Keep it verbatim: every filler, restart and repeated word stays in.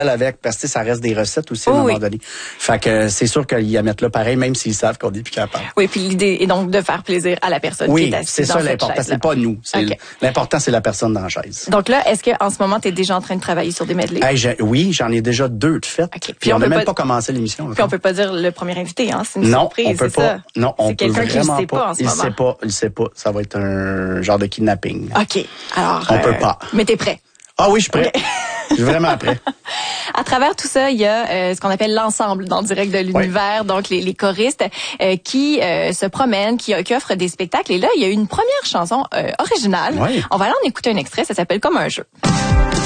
avec, parce que ça reste des recettes aussi à oh, un moment oui. donné. Fait que c'est sûr qu'ils y mettent là pareil, même s'ils savent qu'on est plus capable. Oui, puis l'idée est donc de faire plaisir à la personne oui, qui est assise c'est dans ça cette l'important. chaise-là. C'est pas nous. C'est okay. L'important, c'est la personne dans la chaise. Donc là, est-ce qu'en ce moment, tu es déjà en train de travailler sur des medleys? Hey, j'ai, oui, j'en ai déjà deux de faites. Okay. Puis, puis on n'a même pas, pas commencé l'émission. Puis on peut pas dire le premier invité, hein? C'est une non, surprise, on peut c'est pas. ça? Non, on c'est peut quelqu'un vraiment qui ne sait pas en ce il moment. sait pas, il sait pas. Ça va être un genre de kidnapping. OK. Alors, on euh, peut pas. Mais t'es prêt? Ah oui, je suis prêt. Okay. Je suis vraiment prêt. À travers tout ça, il y a euh, ce qu'on appelle l'ensemble dans Direct de l'univers, oui. donc les, les choristes euh, qui euh, se promènent, qui, qui offrent des spectacles. Et là, il y a une première chanson euh, originale. Oui. On va aller en écouter un extrait, ça s'appelle Comme un jeu.